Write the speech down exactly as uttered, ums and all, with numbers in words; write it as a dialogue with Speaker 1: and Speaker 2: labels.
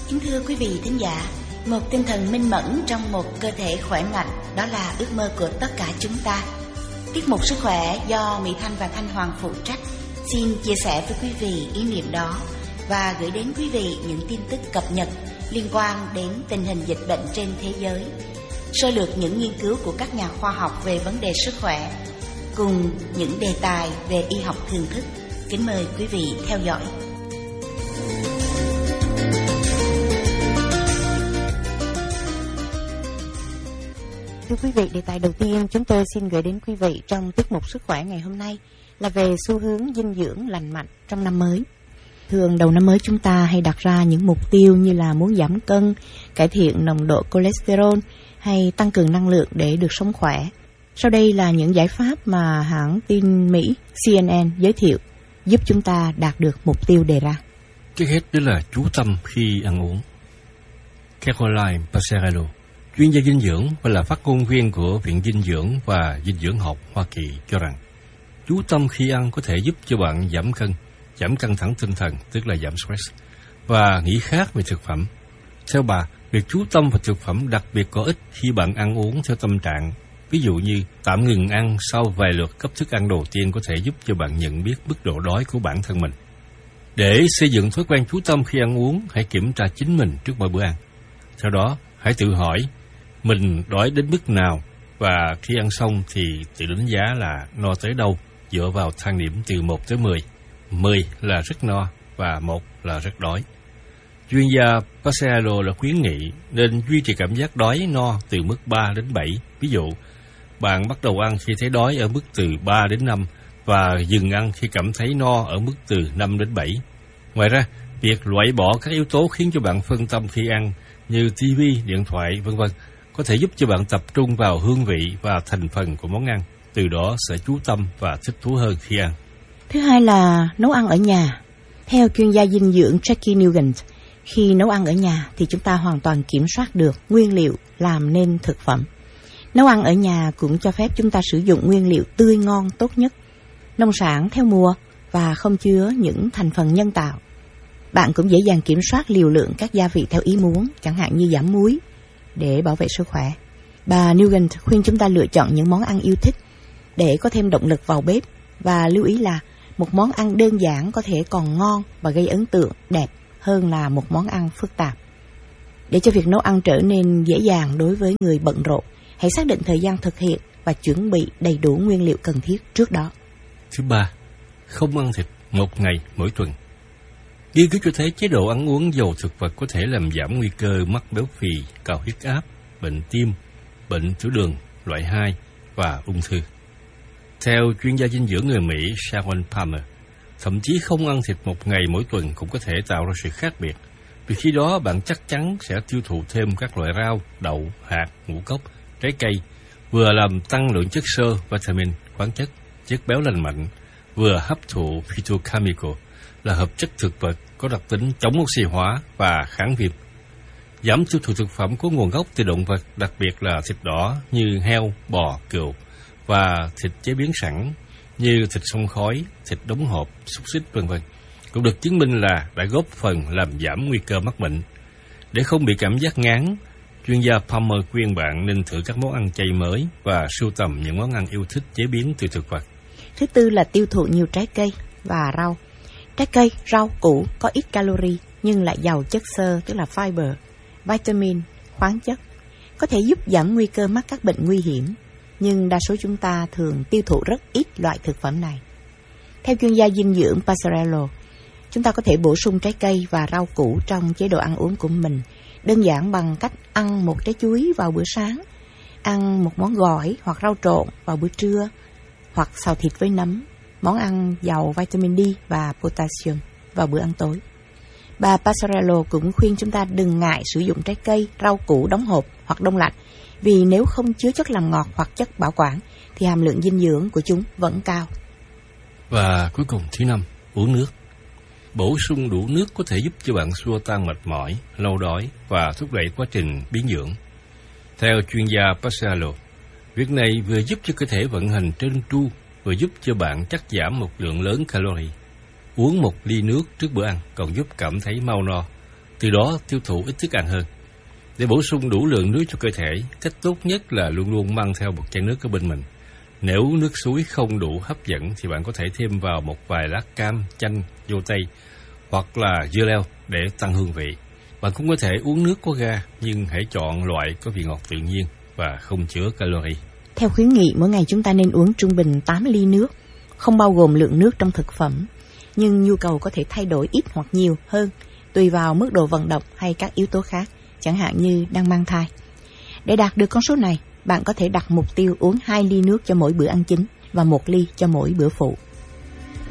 Speaker 1: Kính thưa quý vị thính giả, một tinh thần minh mẫn trong một cơ thể khỏe mạnh, đó là ước mơ của tất cả chúng ta. Tiết mục Sức khỏe do Mỹ Thanh và Thanh Hoàng phụ trách xin chia sẻ với quý vị ý niệm đó và gửi đến quý vị những tin tức cập nhật liên quan đến tình hình dịch bệnh trên thế giới, sơ lược những nghiên cứu của các nhà khoa học về vấn đề sức khỏe, cùng những đề tài về y học thường thức. Kính mời quý vị theo dõi. Thưa quý vị, đề tài đầu tiên chúng tôi xin gửi đến quý vị trong tiết mục Sức khỏe ngày hôm nay là về xu hướng dinh dưỡng lành mạnh trong năm mới. Thường đầu năm mới chúng ta hay đặt ra những mục tiêu như là muốn giảm cân, cải thiện nồng độ cholesterol hay tăng cường năng lượng để được sống khỏe. Sau đây là những giải pháp mà hãng tin Mỹ C N N giới thiệu giúp chúng ta đạt được mục tiêu đề ra.
Speaker 2: Trước hết đó là chú tâm khi ăn uống. Caroline Passarello, chuyên gia dinh dưỡng và là phát ngôn viên của Viện Dinh dưỡng và Dinh dưỡng học Hoa Kỳ cho rằng chú tâm khi ăn có thể giúp cho bạn giảm cân, giảm căng thẳng tinh thần, tức là giảm stress, và nghĩ khác về thực phẩm. Theo bà, việc chú tâm vào thực phẩm đặc biệt có ích khi bạn ăn uống theo tâm trạng. Ví dụ như tạm ngừng ăn sau vài lượt cấp thức ăn đầu tiên có thể giúp cho bạn nhận biết mức độ đói của bản thân mình. Để xây dựng thói quen chú tâm khi ăn uống, hãy kiểm tra chính mình trước mỗi bữa ăn. Sau đó, hãy tự hỏi mình đói đến mức nào và khi ăn xong thì tự đánh giá là no tới đâu dựa vào thang điểm từ một tới mười. mười là rất no và một là rất đói. Chuyên gia Passarello là khuyến nghị nên duy trì cảm giác đói no từ mức ba đến bảy. Ví dụ, bạn bắt đầu ăn khi thấy đói ở mức từ ba đến năm và dừng ăn khi cảm thấy no ở mức từ năm đến bảy. Ngoài ra, việc loại bỏ các yếu tố khiến cho bạn phân tâm khi ăn như ti vi, điện thoại, vân vân có thể giúp cho bạn tập trung vào hương vị và thành phần của món ăn, từ đó sẽ chú tâm và thích thú hơn khi ăn.
Speaker 1: Thứ hai là nấu ăn ở nhà. Theo chuyên gia dinh dưỡng Jackie Nugent, khi nấu ăn ở nhà thì chúng ta hoàn toàn kiểm soát được nguyên liệu làm nên thực phẩm. Nấu ăn ở nhà cũng cho phép chúng ta sử dụng nguyên liệu tươi ngon tốt nhất, nông sản theo mùa và không chứa những thành phần nhân tạo. Bạn cũng dễ dàng kiểm soát liều lượng các gia vị theo ý muốn, chẳng hạn như giảm muối để bảo vệ sức khỏe. Bà Nugent khuyên chúng ta lựa chọn những món ăn yêu thích để có thêm động lực vào bếp, và lưu ý là một món ăn đơn giản có thể còn ngon và gây ấn tượng đẹp hơn là một món ăn phức tạp. Để cho việc nấu ăn trở nên dễ dàng đối với người bận rộn, hãy xác định thời gian thực hiện và chuẩn bị đầy đủ nguyên liệu cần thiết trước đó.
Speaker 2: Thứ ba, không ăn thịt một ngày mỗi tuần. Nghiên cứu cho thấy chế độ ăn uống giàu thực vật có thể làm giảm nguy cơ mắc béo phì, cao huyết áp, bệnh tim, bệnh tiểu đường loại hai và ung thư. Theo chuyên gia dinh dưỡng người Mỹ Sharon Palmer, thậm chí không ăn thịt một ngày mỗi tuần cũng có thể tạo ra sự khác biệt, vì khi đó bạn chắc chắn sẽ tiêu thụ thêm các loại rau, đậu, hạt, ngũ cốc, trái cây, vừa làm tăng lượng chất xơ, vitamin, khoáng chất, chất béo lành mạnh, vừa hấp thụ phytochemical là hợp chất thực vật có đặc tính chống oxy hóa và kháng viêm. Giảm tiêu thụ thực phẩm có nguồn gốc từ động vật, đặc biệt là thịt đỏ như heo, bò, cừu, và thịt chế biến sẵn như thịt xông khói, thịt đóng hộp, xúc xích, vân vân cũng được chứng minh là đã góp phần làm giảm nguy cơ mắc bệnh. Để không bị cảm giác ngán, chuyên gia Palmer khuyên bạn nên thử các món ăn chay mới và sưu tầm những món ăn yêu thích chế biến từ thực vật.
Speaker 1: Thứ tư là tiêu thụ nhiều trái cây và rau. Trái cây, rau củ có ít calorie nhưng lại giàu chất xơ, tức là fiber, vitamin, khoáng chất, có thể giúp giảm nguy cơ mắc các bệnh nguy hiểm, nhưng đa số chúng ta thường tiêu thụ rất ít loại thực phẩm này. Theo chuyên gia dinh dưỡng Passarello, chúng ta có thể bổ sung trái cây và rau củ trong chế độ ăn uống của mình, đơn giản bằng cách ăn một trái chuối vào bữa sáng, ăn một món gỏi hoặc rau trộn vào bữa trưa, hoặc xào thịt với nấm, món ăn giàu vitamin D và potassium vào bữa ăn tối. Bà Passarello cũng khuyên chúng ta đừng ngại sử dụng trái cây, rau củ đóng hộp hoặc đông lạnh, vì nếu không chứa chất làm ngọt hoặc chất bảo quản thì hàm lượng dinh dưỡng của chúng vẫn cao.
Speaker 2: Và cuối cùng, thứ năm, uống nước. Bổ sung đủ nước có thể giúp cho bạn xua tan mệt mỏi, lâu đói và thúc đẩy quá trình biến dưỡng. Theo chuyên gia Passarello, việc này vừa giúp cho cơ thể vận hành trơn tru, vừa giúp cho bạn cắt giảm một lượng lớn calorie. Uống một ly nước trước bữa ăn còn giúp cảm thấy mau no từ đó tiêu thụ ít thức ăn hơn. Để bổ sung đủ lượng nước cho cơ thể, cách tốt nhất là luôn luôn mang theo một chai nước ở bên mình. Nếu nước suối không đủ hấp dẫn thì bạn có thể thêm vào một vài lát cam, chanh, dâu tây hoặc là dưa leo để tăng hương vị. Bạn cũng có thể uống nước có ga, nhưng hãy chọn loại có vị ngọt tự nhiên và không chứa calo.
Speaker 1: Theo khuyến nghị, mỗi ngày chúng ta nên uống trung bình tám ly nước, không bao gồm lượng nước trong thực phẩm. Nhưng nhu cầu có thể thay đổi ít hoặc nhiều hơn, tùy vào mức độ vận động hay các yếu tố khác, chẳng hạn như đang mang thai. Để đạt được con số này, bạn có thể đặt mục tiêu uống hai ly nước cho mỗi bữa ăn chính và một ly cho mỗi bữa phụ.